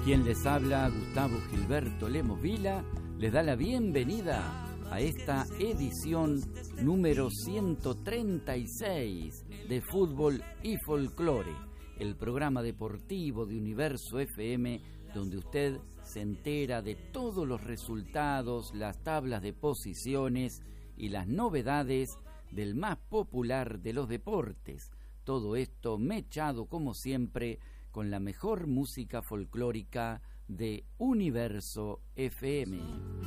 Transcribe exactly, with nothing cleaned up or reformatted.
Quien les habla, Gustavo Gilberto Lemos Vila, les da la bienvenida a esta edición número ciento treinta y seis de Fútbol y Folclore, el programa deportivo de Universo F M, donde usted se entera de todos los resultados, las tablas de posiciones y las novedades del más popular de los deportes. Todo esto mechado, como siempre, con la mejor música folclórica de Universo F M.